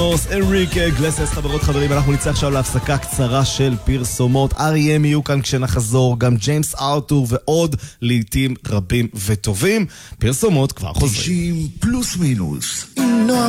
אנריקה גלסס, חברות חברים, אנחנו נצא עכשיו להפסקה קצרה של פרסומות. R.E.M. יהיו כאן כשנחזור, גם ג'יימס ארתור ועוד לעיתים רבים וטובים. פרסומות כבר חוזרים. 90 פלוס מינוס, נועם